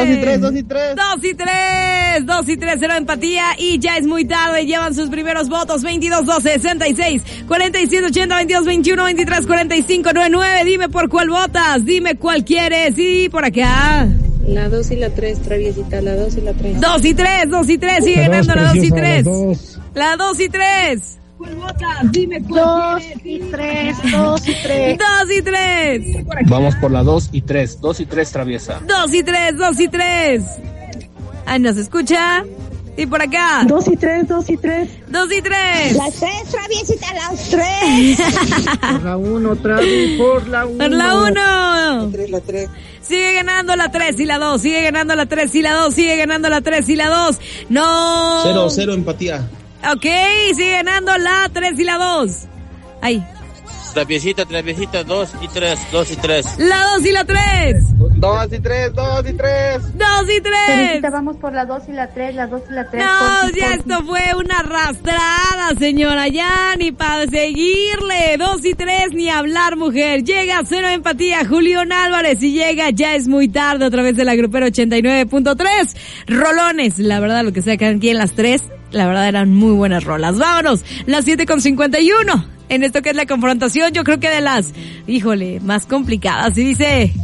2 y 3, 2 y 3. 2 y 3, 2 y 3, cero empatía y ya es muy tarde. Llevan sus primeros votos: 22, 12, 66, 47, 80, 22, 21, 23, 45, 99. Dime por cuál votas, dime cuál quieres. Y por acá. La 2 y la 3, traviesita, la 2 y la 3. 2 y 3, 2 y 3, sigue ganando la 2 y 3. La 2 y 3. ¿Cuál votas? Dime cuál 2 y 3, 2 y 3. 2 y 3. Vamos por la 2 y 3. 2 y 3, traviesa. 2 y 3, 2 y 3. Ah, ¿nos escucha? Y por acá. 2 y 3, 2 y 3. 2 y 3. Las 3, traviesita, las 3. Por la 1, Travi, por la 1. Por la 1. La 3. Sigue ganando la 3 y la 2. Sigue ganando la 3 y la 2. Sigue ganando la 3 y la 2. No. 0 empatía. Ok, sigue ganando la 3 y la 2. Ahí. Traviesita, 2 y 3, 2 y 3. La 2 y la 3. 2 y 3, 2 y 3. 2 y 3. Traviesita, vamos por la 2 y la 3, la 2 y la 3. No, ya esto fue una arrastrada, señora. Ya ni para seguirle. 2 y 3, ni hablar, mujer. Llega cero empatía, Julián Álvarez. Y llega Ya es muy tarde, otra vez de la Grupera 89.3. Rolones, la verdad, lo que sea que aquí en las 3, la verdad eran muy buenas rolas. Vámonos, las 7:51. En esto que es la confrontación, yo creo que de las, híjole, más complicadas. Y dice...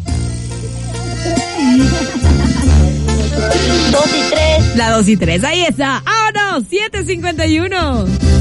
2 y 3. La 2 y 3, ahí está. ¡Vámonos! 7:51.